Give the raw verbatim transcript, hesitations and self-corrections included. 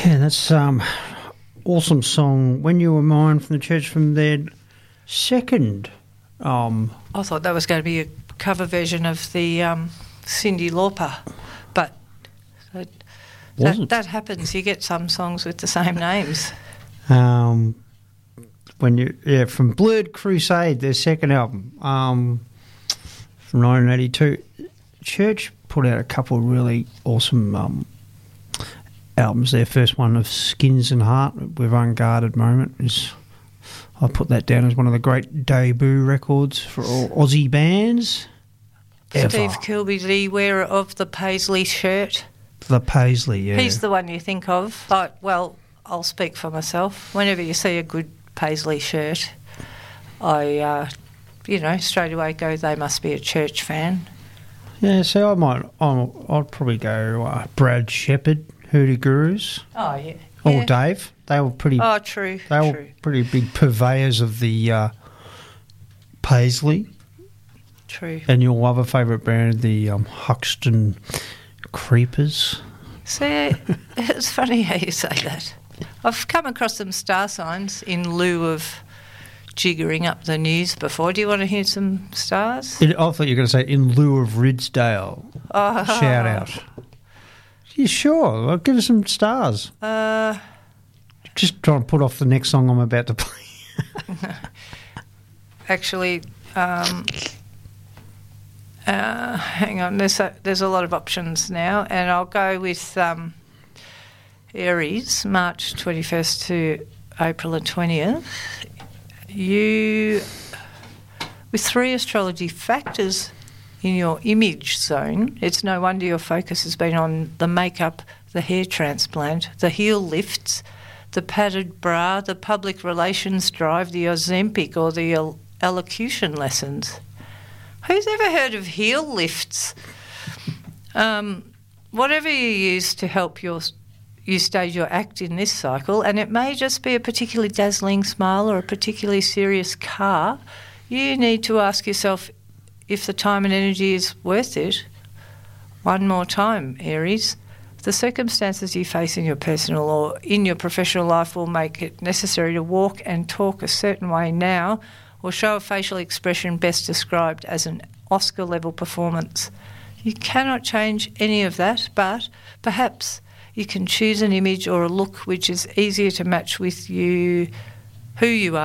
Yeah, that's um awesome song. When You Were Mine from the Church, from their second. Um, I thought that was going to be a cover version of the um, Cyndi Lauper, but that, that, that happens. You get some songs with the same names. Um, when you yeah, from Blurred Crusade, their second album, um, from nineteen eighty-two. Church put out a couple of really awesome um, albums. Their first one of Skins and Heart with Unguarded Moment is, I put that down as one of the great debut records for all Aussie bands ever. Steve Kilbey, the wearer of the Paisley shirt. The Paisley, yeah. He's the one you think of. Like, well, I'll speak for myself. Whenever you see a good Paisley shirt, I, uh, you know, straight away go, they must be a Church fan. Yeah, so I might, I'll, I'd probably go uh, Brad Shepherd, Hootie Gurus. Oh, yeah. Or yeah. Dave. They were pretty. Oh, true. They true. were pretty big purveyors of the uh, Paisley. True. And your other favourite band, the um, Huxton Creepers. See, it's funny how you say that. I've come across some star signs in lieu of jiggering up the news before. Do you want to hear some stars? It, I thought you were going to say in lieu of Ridsdale. Oh. Shout out. Yeah, sure. I'll give us some stars. Uh, Just trying to put off the next song I'm about to play. Actually, um, uh, hang on. There's a, there's a lot of options now, and I'll go with um, Aries, March twenty-first to April the twentieth. You, with three astrology factors in your image zone, it's no wonder your focus has been on the makeup, the hair transplant, the heel lifts, the padded bra, the public relations drive, the Ozempic or the el- elocution lessons. Who's ever heard of heel lifts? Um, whatever you use to help your you stage your act in this cycle, and it may just be a particularly dazzling smile or a particularly serious car, you need to ask yourself if the time and energy is worth it. One more time, Aries. The circumstances you face in your personal or in your professional life will make it necessary to walk and talk a certain way now or show a facial expression best described as an Oscar-level performance. You cannot change any of that, but perhaps you can choose an image or a look which is easier to match with you, who you are.